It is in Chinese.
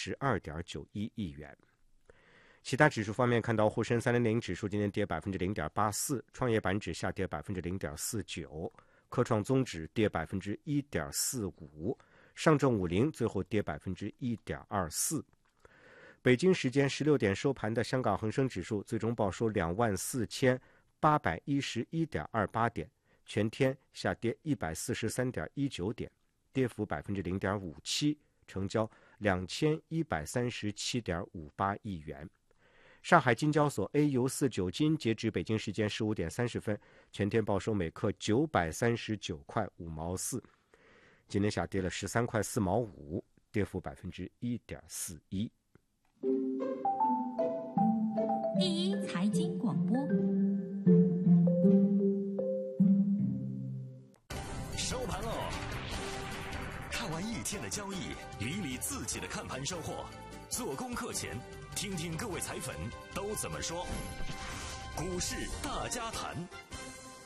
12.91亿元。其他指数方面，看到沪深300指数今天跌 0.84%， 创业板指下跌 0.09%， 科创综指跌 1.45%， 上证50最后跌 1.24%。北京时间16点收盘的香港恒生指数最终报收 24,811.28 点，全天下跌 143.19 点，跌幅 0.57%， 成交 2137.58 亿元。上海金交所 AU49 金截至北京时间15点30分，全天报收每克939块5毛4，今天下跌了13块4毛5，跌幅 1.41%。 第一财经广播， 收盘喽！看完一天的交易，理理自己的看盘收获。做功课前，听听各位财粉都怎么说。股市大家谈。